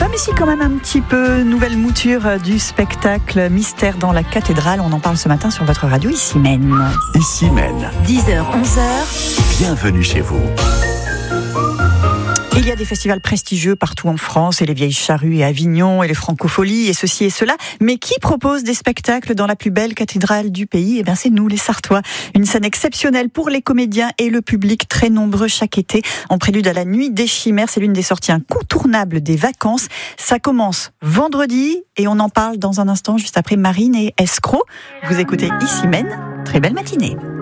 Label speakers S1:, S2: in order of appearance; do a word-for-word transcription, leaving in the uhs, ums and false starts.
S1: pas, mais si quand même un petit peu. Nouvelle mouture du spectacle Mystère dans la cathédrale. On en parle ce matin sur votre radio Issy-Mène.
S2: Issy-Mène.
S1: dix heures, onze heures.
S2: Bienvenue chez vous.
S1: Il y a des festivals prestigieux partout en France, et les Vieilles Charrues et Avignon, et les Francopholies, et ceci et cela. Mais qui propose des spectacles dans la plus belle cathédrale du pays ? Eh bien, c'est nous, les Sartois. Une scène exceptionnelle pour les comédiens et le public, très nombreux chaque été. En prélude à la Nuit des Chimères, c'est l'une des sorties incontournables des vacances. Ça commence vendredi, et on en parle dans un instant, juste après Marine et Escroc. Vous écoutez Issy-Mène. Très belle matinée.